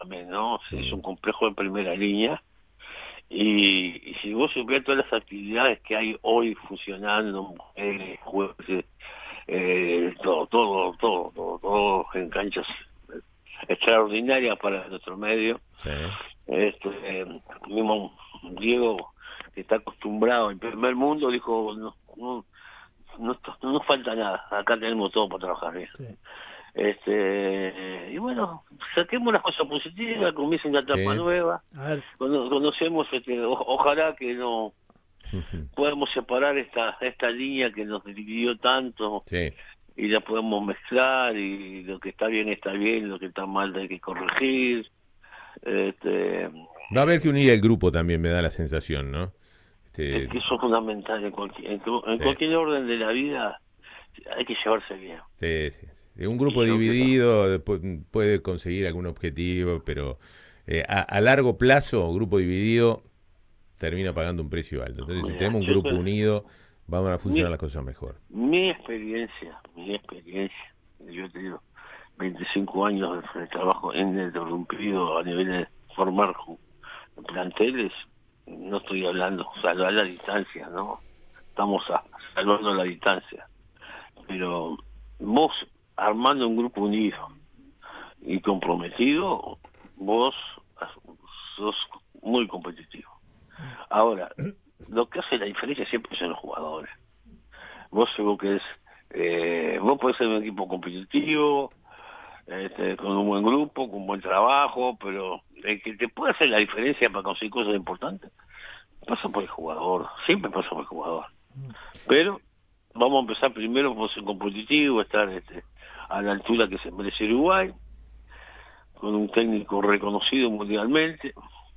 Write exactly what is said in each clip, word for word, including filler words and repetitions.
también, ¿no? Es un complejo de primera línea. Y, y si vos supieras todas las actividades que hay hoy funcionando, mujeres, jueces, eh, todo, todo, todo, todo, todo en canchas extraordinarias para nuestro medio. Sí. Este, eh, mismo Diego, que está acostumbrado al primer mundo, dijo, no, no, no, no nos falta nada, acá tenemos todo para trabajar bien. Sí. Este, y bueno, saquemos las cosas positivas, comience una etapa Sí. nueva. A ver. Cono- conocemos, este, o- ojalá que no podamos separar esta esta línea que nos dividió tanto Sí. y la podemos mezclar, y lo que está bien está bien, lo que está mal hay que corregir. Este, Va a haber que unir el grupo también, me da la sensación, ¿no? es Este, que eso es fundamental en cualquier, en, cu- en sí. cualquier orden de la vida, hay que llevarse bien. Sí, sí, sí. Un Y grupo yo creo que dividido pu- puede conseguir algún objetivo, pero eh, a, a largo plazo, un grupo dividido termina pagando un precio alto. Entonces, si mira, tenemos un yo grupo creo- unido, van a funcionar mi, las cosas mejor. mi experiencia, mi experiencia, yo te digo, veinticinco años de trabajo ininterrumpido a nivel de formar ju- planteles, no estoy hablando, salvar la distancia, ¿no? Estamos a, salvando la distancia. Pero vos, armando un grupo unido y comprometido, vos sos muy competitivo. Ahora, lo que hace la diferencia siempre son los jugadores. Vos seguro que es, eh, vos podés ser un equipo competitivo, este, con un buen grupo, con buen trabajo, pero el que te puede hacer la diferencia para conseguir cosas importantes pasa por el jugador, siempre pasa por el jugador. Pero vamos a empezar primero por ser competitivo, estar este, a la altura que se merece Uruguay, con un técnico reconocido mundialmente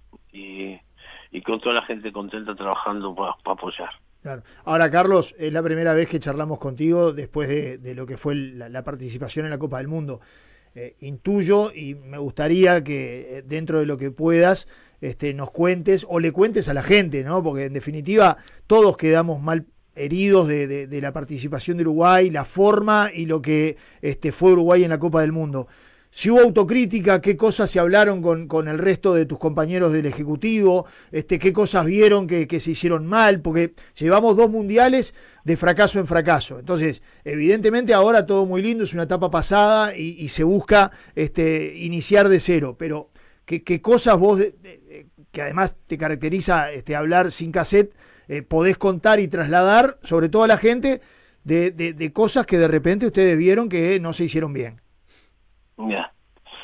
y, y con toda la gente contenta trabajando para pa apoyar. Claro. Ahora, Carlos, es la primera vez que charlamos contigo después de, de lo que fue la, la participación en la Copa del Mundo. Eh, intuyo y me gustaría que eh, dentro de lo que puedas este, nos cuentes o le cuentes a la gente, ¿no? Porque en definitiva todos quedamos mal heridos de, de, de la participación de Uruguay, la forma y lo que este, fue Uruguay en la Copa del Mundo. Si hubo autocrítica, qué cosas se hablaron con, con el resto de tus compañeros del Ejecutivo, este, qué cosas vieron que, que se hicieron mal, porque llevamos dos mundiales de fracaso en fracaso. Entonces, evidentemente ahora todo muy lindo, es una etapa pasada y, y se busca este, iniciar de cero, pero qué, qué cosas vos, de, de, que además te caracteriza este, hablar sin cassette, eh, podés contar y trasladar, sobre todo a la gente, de, de, de cosas que de repente ustedes vieron que no se hicieron bien. Mira,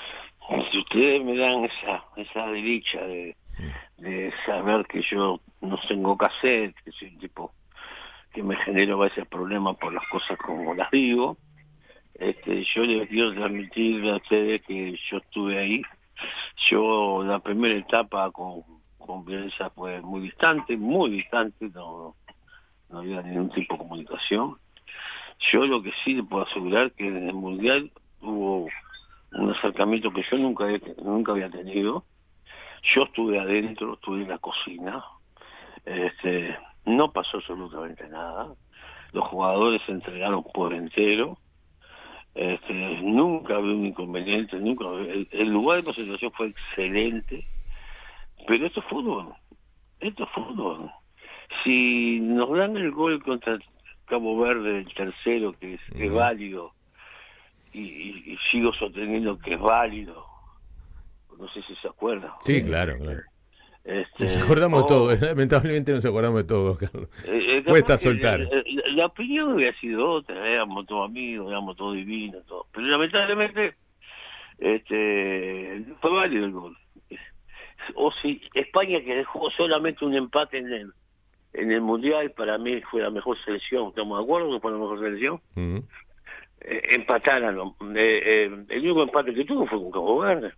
si ustedes me dan esa esa dicha de, de saber que yo no tengo cassette, que soy un tipo que me genero a veces problemas por las cosas como las digo, este, yo les quiero transmitir a ustedes que yo estuve ahí. Yo la primera etapa con, con violencia fue muy distante, muy distante, no, no había ningún tipo de comunicación. Yo lo que sí le puedo asegurar que en el Mundial hubo un acercamiento que yo nunca he, nunca había tenido. Yo estuve adentro, estuve en la cocina, este, no pasó absolutamente nada. Los jugadores se entregaron por entero, este, nunca había un inconveniente, nunca el, el lugar de concentración fue excelente, pero esto es fútbol, esto es fútbol. Si nos dan el gol contra Cabo Verde, el tercero, que es, uh-huh. es válido, Y, y, y sigo sosteniendo que es válido, no sé si se acuerdan. Sí, claro, claro. Este, nos acordamos oh, de todo, lamentablemente nos acordamos de todo, Carlos. Eh, eh, Cuesta soltar. La, la, la opinión hubiera sido otra, éramos todos amigos, éramos todos divinos, todo. Pero lamentablemente este, no fue válido el gol. O si España, que dejó solamente un empate en el, en el Mundial, para mí fue la mejor selección, ¿estamos de acuerdo que fue la mejor selección? Uh-huh. Eh, empataran, eh, eh, el único empate que tuvo fue con Cabo Verde.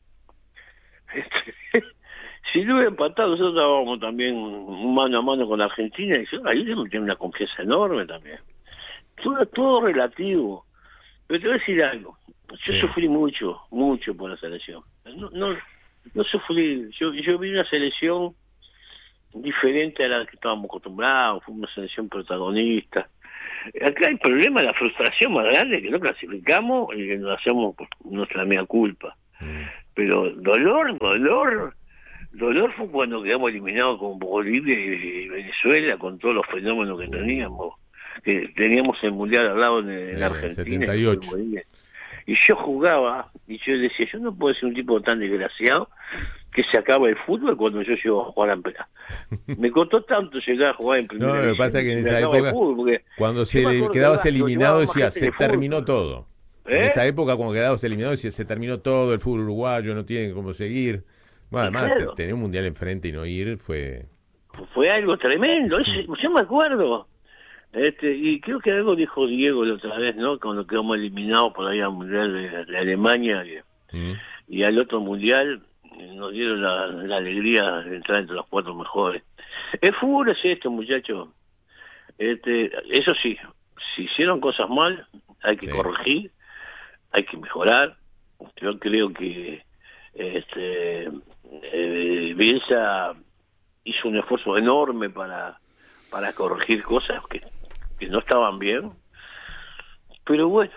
Este, si no hubiera empatado, nosotros estábamos también mano a mano con Argentina, y yo, ahí le tiene una confianza enorme también. Todo, todo relativo. Pero te voy a decir algo, yo sí. sufrí mucho, mucho por la selección. No, no, no sufrí, yo, yo vi una selección diferente a la que estábamos acostumbrados, fue una selección protagonista. Acá el problema, la frustración más grande, que no clasificamos y que nos hacemos nuestra mea culpa. Mm. pero dolor, dolor, dolor fue cuando quedamos eliminados con Bolivia y Venezuela, con todos los fenómenos que teníamos, que teníamos el Mundial al lado en, en eh, Argentina. setenta y ocho. Y yo jugaba, y yo decía, yo no puedo ser un tipo tan desgraciado que se acaba el fútbol cuando yo llego a jugar en pera. Me costó tanto llegar a jugar en primera. No, lo que pasa es que en esa acaba el época, fútbol, cuando se me le acuerdo quedabas que llevaba eliminado, más decía, gente se de fútbol. terminó todo. ¿Eh? En esa época, cuando quedabas eliminado, decía, se terminó todo, el fútbol uruguayo no tiene cómo seguir. Bueno, además, claro, te- tener un mundial enfrente y no ir fue... fue algo tremendo. Ese- yo me acuerdo. Este, y creo que algo dijo Diego la otra vez, ¿no? Cuando quedamos eliminados por ahí al Mundial de, de Alemania y, ¿Mm? y al otro Mundial, nos dieron la, la alegría de entrar entre los cuatro mejores. El fútbol es esto, muchachos. Este, eso sí, si hicieron cosas mal, hay que Sí. corregir, hay que mejorar. Yo creo que este eh, Bielsa hizo un esfuerzo enorme para para corregir cosas que, que no estaban bien, pero bueno,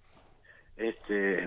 este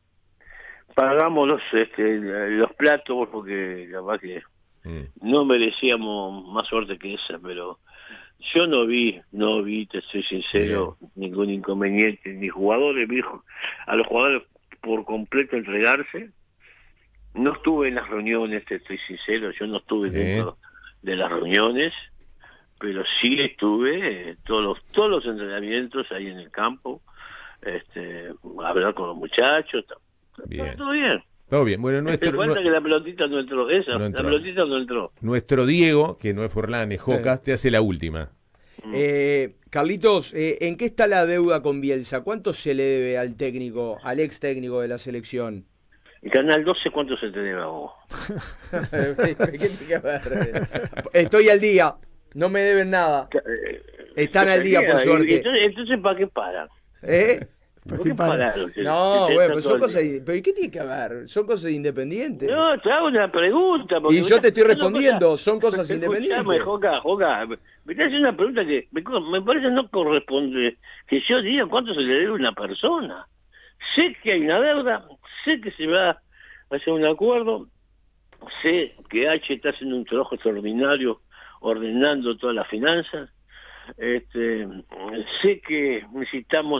pagamos los este los platos porque capaz que Mm. no merecíamos más suerte que esa, pero yo no vi, no vi, te soy sincero, ningún inconveniente, ni jugadores, vi a los jugadores por completo entregarse. No estuve en las reuniones, te estoy sincero, yo no estuve Sí. dentro de las reuniones, pero sí estuve eh, todos los todos los entrenamientos ahí en el campo, este, a hablar con los muchachos, Bien. todo bien. Todo bien. Bueno, Te nuestro, cuenta nu- que la pelotita no entró, esa, No entró. la pelotita no entró. nuestro Diego, que no es Forlán, es Jocas, te hace la última. Eh, Carlitos, eh, ¿en qué está la deuda con Bielsa? ¿Cuánto se le debe al técnico, al ex técnico de la selección? El Canal doce, ¿cuánto se te debe a vos? ¿Qué tiene que ver? Estoy al día, no me deben nada. Están al día, por Y- suerte. Entonces, entonces ¿para qué paran? ¿Eh? ¿Por qué pararon? No, Si te bueno, está pero todo son el cosas. día. ¿Pero qué tiene que ver? Son cosas independientes. No, te hago una pregunta. porque Y me yo está- te estoy son respondiendo, cosas- son cosas Escuchame, independientes. Joca, Joca, me estás haciendo una pregunta que me, me parece no corresponde que yo diga cuánto se le debe a una persona. Sé que hay una deuda, sé que se va a hacer un acuerdo, sé que H está haciendo un trabajo extraordinario ordenando todas las finanzas, este, sé que necesitamos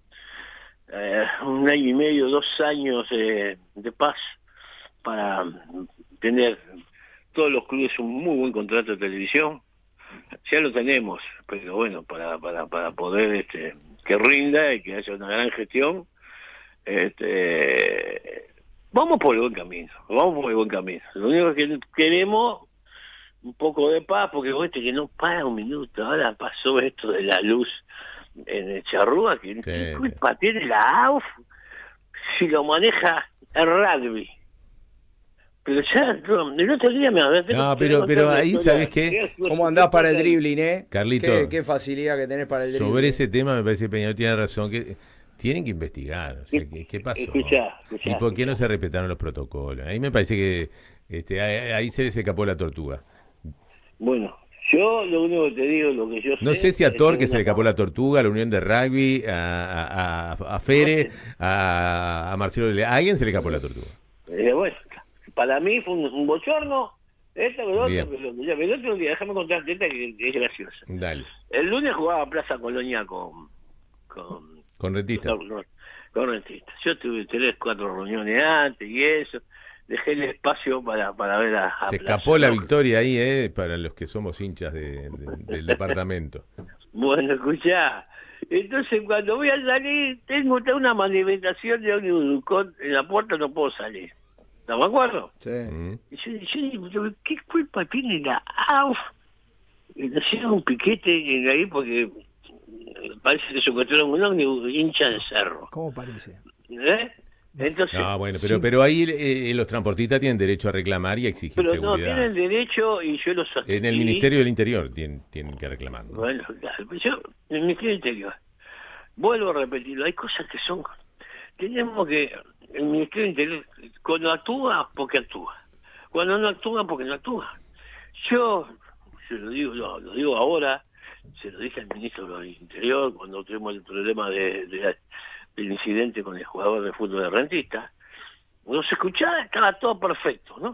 eh, un año y medio, dos años eh, de paz para tener todos los clubes un muy buen contrato de televisión. Ya lo tenemos, pero bueno, para para para poder este que rinda y que haya una gran gestión, este vamos por el buen camino, vamos por el buen camino. Lo único que queremos un poco de paz, porque viste que no para un minuto. Ahora pasó esto de la luz en el Charrúa, que Sí, ¿qué sí. culpa tiene la A U F si lo maneja el rugby? Pero ya, no, el otro día me No, pero- pero ahí, ¿sabés qué? ¿Cómo andás para el dribbling, eh? Carlito, Qué, qué facilidad que tenés para el dribbling. Sobre ese tema me parece que Peñarol tiene razón, que tienen que investigar. O sea, ¿qué, qué pasó? Escuchá, escuchá, ¿Y por qué no escuchá. se respetaron los protocolos? Ahí me parece que este, ahí, ahí se les escapó la tortuga. Bueno, yo lo único que te digo, lo que yo No sé... sé si a es Torque se una- le escapó la tortuga, a la Unión de Rugby, a, a, a- a Fere, a, a Marcelo Lele. A alguien se le escapó la tortuga. Eh, bueno, para mí fue un, un bochorno, esta que lo otro, Bien. pero ya, el otro día, déjame contarte esta que, que es graciosa. Dale. El lunes jugaba Plaza Colonia con... con Con Rentista. con, con- con Rentistas. Yo tuve tres, cuatro reuniones antes y eso, dejé el espacio para, para ver a, a Se Plaza, escapó la ¿no? victoria ahí, eh, para los que somos hinchas de- de- del departamento. Bueno, escuchá. Entonces, cuando voy a salir, tengo toda una manifestación de un en la puerta, no puedo salir. ¿No me acuerdo? Sí. Mm. Y yo, yo digo, ¿qué culpa tiene la A U F? Y hicieron un piquete en ahí porque eh, parece que se encontraron un ómnibus hincha de cerro. ¿Cómo parece? ¿Eh? Entonces, No, bueno, pero, Sí. pero ahí eh, los transportistas tienen derecho a reclamar y a exigir pero no, seguridad. tienen derecho y yo los asistí. En el Ministerio del Interior tienen, tienen que reclamar, ¿no? Bueno, claro, pero yo, en el Ministerio del Interior, vuelvo a repetirlo, hay cosas que son... Tenemos que... El Ministerio del Interior, cuando actúa, porque actúa. Cuando no actúa, porque no actúa. Yo, se lo digo, lo, lo digo ahora, se lo dije al Ministro del Interior cuando tuvimos el problema de, de- del incidente con el jugador de fútbol de Rentista. Nos escuchaba, estaba todo perfecto, ¿no?